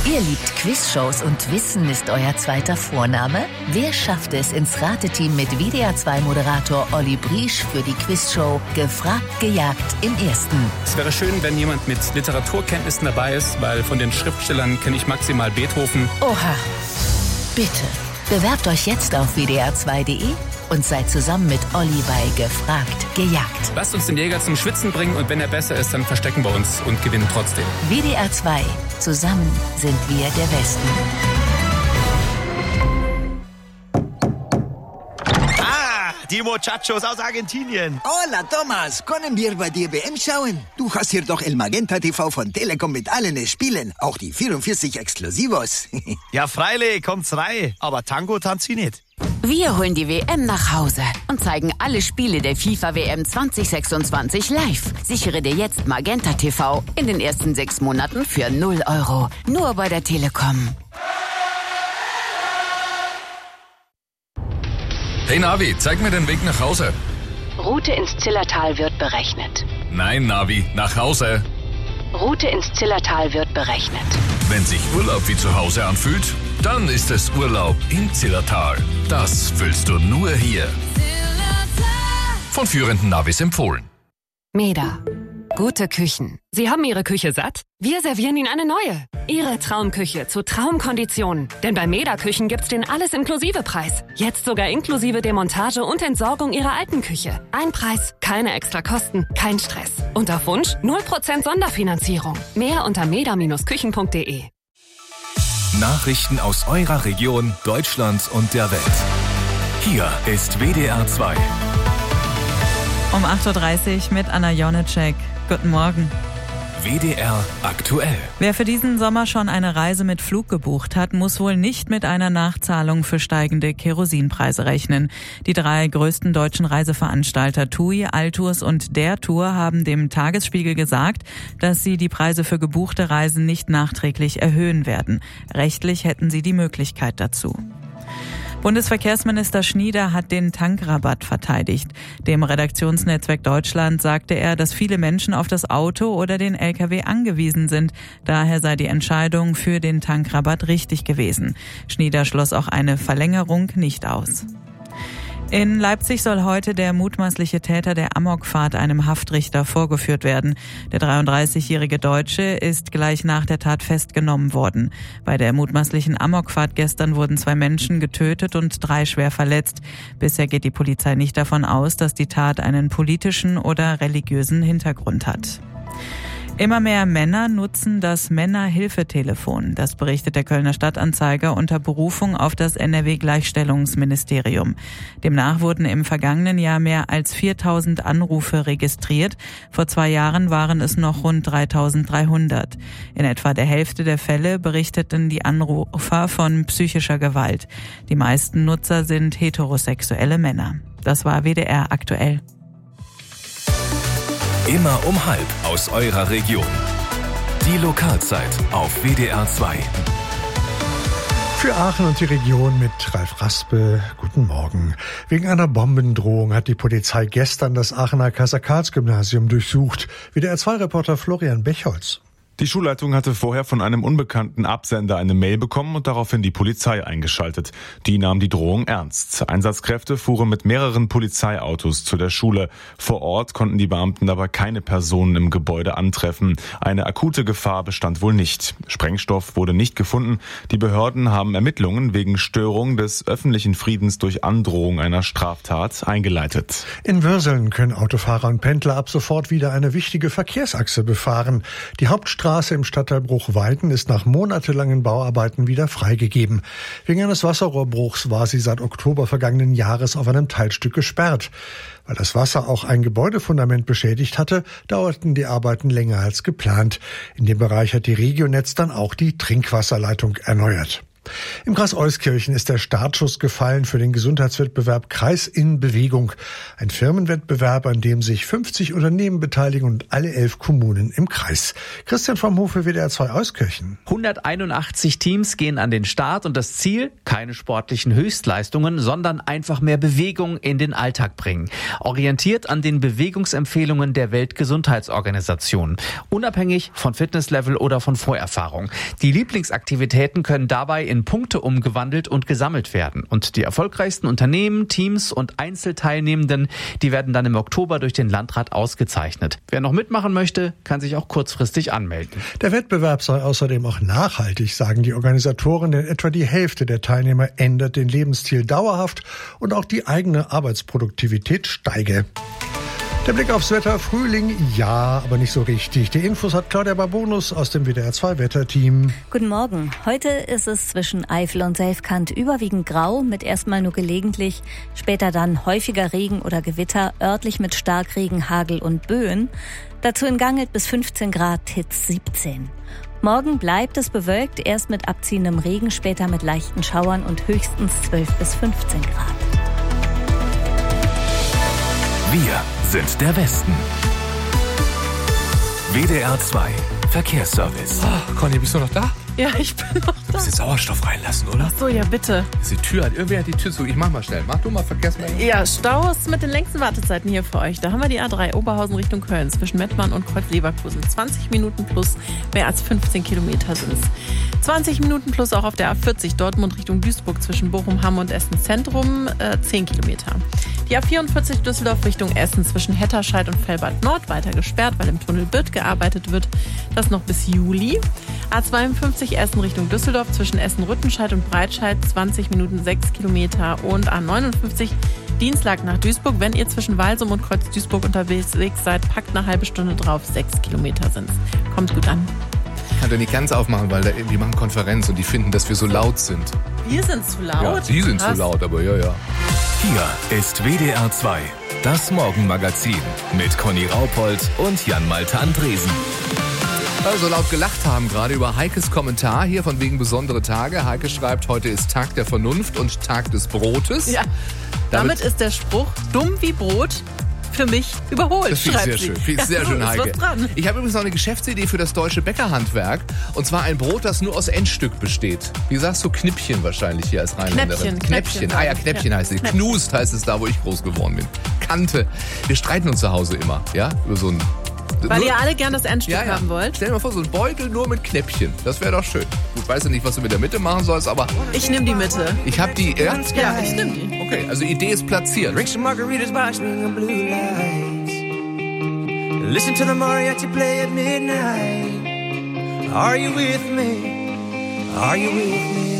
Ihr liebt Quizshows und Wissen ist euer zweiter Vorname? Wer schafft es ins Rateteam mit WDR2-Moderator Olli Briesch für die Quizshow Gefragt, gejagt im Ersten? Es wäre schön, wenn jemand mit Literaturkenntnissen dabei ist, weil von den Schriftstellern kenne ich maximal Beethoven. Oha, bitte. Bewerbt euch jetzt auf wdr2.de und seid zusammen mit Olli bei Gefragt, gejagt. Lasst uns den Jäger zum Schwitzen bringen und wenn er besser ist, dann verstecken wir uns und gewinnen trotzdem. WDR2. Zusammen sind wir der Westen. Die Muchachos aus Argentinien. Hola, Thomas. Können wir bei dir WM schauen? Du hast hier doch El Magenta TV von Telekom mit allen Spielen. Auch die 44 Exklusivos. Ja, freilich, kommt's rein. Aber Tango tanzt sie nicht. Wir holen die WM nach Hause und zeigen alle Spiele der FIFA WM 2026 live. Sichere dir jetzt Magenta TV in den ersten 6 Monaten für 0 €. Nur bei der Telekom. Hey Navi, zeig mir den Weg nach Hause. Route ins Zillertal wird berechnet. Nein, Navi, nach Hause. Route ins Zillertal wird berechnet. Wenn sich Urlaub wie zu Hause anfühlt, dann ist es Urlaub im Zillertal. Das fühlst du nur hier. Von führenden Navis empfohlen. Meda. Gute Küchen. Sie haben Ihre Küche satt? Wir servieren Ihnen eine neue. Ihre Traumküche zu Traumkonditionen. Denn bei Meda Küchen gibt's den Alles-Inklusive-Preis. Jetzt sogar inklusive Demontage und Entsorgung Ihrer alten Küche. Ein Preis, keine extra Kosten, kein Stress. Und auf Wunsch 0% Sonderfinanzierung. Mehr unter meda-küchen.de. Nachrichten aus eurer Region, Deutschland und der Welt. Hier ist WDR 2. Um 8.30 Uhr mit Anna Jonitschek. Guten Morgen. WDR aktuell. Wer für diesen Sommer schon eine Reise mit Flug gebucht hat, muss wohl nicht mit einer Nachzahlung für steigende Kerosinpreise rechnen. Die 3 größten deutschen Reiseveranstalter TUI, Altours und Der Tour haben dem Tagesspiegel gesagt, dass sie die Preise für gebuchte Reisen nicht nachträglich erhöhen werden. Rechtlich hätten sie die Möglichkeit dazu. Bundesverkehrsminister Schnieder hat den Tankrabatt verteidigt. Dem Redaktionsnetzwerk Deutschland sagte er, dass viele Menschen auf das Auto oder den LKW angewiesen sind. Daher sei die Entscheidung für den Tankrabatt richtig gewesen. Schnieder schloss auch eine Verlängerung nicht aus. In Leipzig soll heute der mutmaßliche Täter der Amokfahrt einem Haftrichter vorgeführt werden. Der 33-jährige Deutsche ist gleich nach der Tat festgenommen worden. Bei der mutmaßlichen Amokfahrt gestern wurden 2 Menschen getötet und 3 schwer verletzt. Bisher geht die Polizei nicht davon aus, dass die Tat einen politischen oder religiösen Hintergrund hat. Immer mehr Männer nutzen das Männerhilfetelefon. Das berichtet der Kölner Stadtanzeiger unter Berufung auf das NRW-Gleichstellungsministerium. Demnach wurden im vergangenen Jahr mehr als 4.000 Anrufe registriert. Vor 2 Jahren waren es noch rund 3.300. In etwa der Hälfte der Fälle berichteten die Anrufer von psychischer Gewalt. Die meisten Nutzer sind heterosexuelle Männer. Das war WDR aktuell. Immer um 12:30 aus eurer Region. Die Lokalzeit auf WDR 2. Für Aachen und die Region mit Ralf Raspe. Guten Morgen. Wegen einer Bombendrohung hat die Polizei gestern das Aachener Kaiser-Karls-Gymnasium durchsucht. WDR 2-Reporter Florian Bechholz. Die Schulleitung hatte vorher von einem unbekannten Absender eine Mail bekommen und daraufhin die Polizei eingeschaltet. Die nahm die Drohung ernst. Einsatzkräfte fuhren mit mehreren Polizeiautos zu der Schule. Vor Ort konnten die Beamten aber keine Personen im Gebäude antreffen. Eine akute Gefahr bestand wohl nicht. Sprengstoff wurde nicht gefunden. Die Behörden haben Ermittlungen wegen Störung des öffentlichen Friedens durch Androhung einer Straftat eingeleitet. In Würseln können Autofahrer und Pendler ab sofort wieder eine wichtige Verkehrsachse befahren. Die Hauptstraße im Stadtteil Bruchweiden ist nach monatelangen Bauarbeiten wieder freigegeben. Wegen eines Wasserrohrbruchs war sie seit Oktober vergangenen Jahres auf einem Teilstück gesperrt. Weil das Wasser auch ein Gebäudefundament beschädigt hatte, dauerten die Arbeiten länger als geplant. In dem Bereich hat die Regionetz dann auch die Trinkwasserleitung erneuert. Im Kreis Euskirchen ist der Startschuss gefallen für den Gesundheitswettbewerb Kreis in Bewegung. Ein Firmenwettbewerb, an dem sich 50 Unternehmen beteiligen und alle 11 Kommunen im Kreis. Christian vom Hofe, WDR 2 Euskirchen. 181 Teams gehen an den Start und das Ziel, keine sportlichen Höchstleistungen, sondern einfach mehr Bewegung in den Alltag bringen. Orientiert an den Bewegungsempfehlungen der Weltgesundheitsorganisation. Unabhängig von Fitnesslevel oder von Vorerfahrung. Die Lieblingsaktivitäten können dabei in Punkte umgewandelt und gesammelt werden. Und die erfolgreichsten Unternehmen, Teams und Einzelteilnehmenden, die werden dann im Oktober durch den Landrat ausgezeichnet. Wer noch mitmachen möchte, kann sich auch kurzfristig anmelden. Der Wettbewerb sei außerdem auch nachhaltig, sagen die Organisatoren, denn etwa die Hälfte der Teilnehmer ändert den Lebensstil dauerhaft und auch die eigene Arbeitsproduktivität steige. Der Blick aufs Wetter, Frühling, ja, aber nicht so richtig. Die Infos hat Claudia Barbonus aus dem WDR 2 Wetterteam. Guten Morgen. Heute ist es zwischen Eifel und Selfkant überwiegend grau, mit erstmal nur gelegentlich, später dann häufiger Regen oder Gewitter, örtlich mit Starkregen, Hagel und Böen. Dazu in Gangelt bis 15 Grad, Hitz 17. Morgen bleibt es bewölkt, erst mit abziehendem Regen, später mit leichten Schauern und höchstens 12 bis 15 Grad. Wir sind der Westen. WDR 2 Verkehrsservice. Oh, Conny, bist du noch da? Ja, ich bin noch da. Du musst den Sauerstoff reinlassen, oder? Ach so, ja bitte. Die Tür irgendwer hat die Tür zu. Ich mach mal schnell. Mach du mal Verkehrsmeldung. Ja, Staus mit den längsten Wartezeiten hier für euch. Da haben wir die A3 Oberhausen Richtung Köln zwischen Mettmann und Kreuz Leverkusen. 20 Minuten plus, mehr als 15 Kilometer sind es. 20 Minuten plus auch auf der A40 Dortmund Richtung Duisburg zwischen Bochum, Hamm und Essen Zentrum, 10 Kilometer. Die A44 Düsseldorf Richtung Essen zwischen Hetterscheid und Fellbad Nord weiter gesperrt, weil im Tunnel Birth gearbeitet wird. Das noch bis Juli. A52 Essen Richtung Düsseldorf zwischen Essen-Rüttenscheid und Breitscheid 20 Minuten 6 Kilometer. Und A59 Dienstag nach Duisburg. Wenn ihr zwischen Walsum und Kreuz Duisburg unterwegs seid, packt eine halbe Stunde drauf. 6 Kilometer sind's. Kommt gut an. Ich kann doch nicht ganz aufmachen, weil die machen Konferenz und die finden, dass wir so laut sind. Wir sind zu laut? Ja, die sind zu laut, aber ja. Hier ist WDR 2, das Morgenmagazin mit Conny Raupold und Jan-Malte Andresen. Also laut gelacht haben gerade über Heikes Kommentar hier von wegen besondere Tage. Heike schreibt, heute ist Tag der Vernunft und Tag des Brotes. Ja, damit ist der Spruch dumm wie Brot für mich überholt. Das finde ich sehr schön. Finde ich sehr schön, Heike. Ich habe übrigens noch eine Geschäftsidee für das deutsche Bäckerhandwerk. Und zwar ein Brot, das nur aus Endstück besteht. Wie sagst du, Knippchen wahrscheinlich hier als Rheinländerin? Knäppchen. Ah ja, Knäppchen heißt es. Knust heißt es da, wo ich groß geworden bin. Kante. Wir streiten uns zu Hause immer, ja, über so ein... Weil ihr alle gern das Endstück haben wollt? Stell dir mal vor, so ein Beutel nur mit Knäppchen. Das wäre doch schön. Gut, weißt du nicht, was du mit der Mitte machen sollst, aber... Ich nehme die Mitte. Ich habe die... Ja, ich nehme die. Okay, also Idee ist platziert. Drink some margaritas watching blue lights. Listen to the mariachi play at midnight. Are you with me? Are you with me?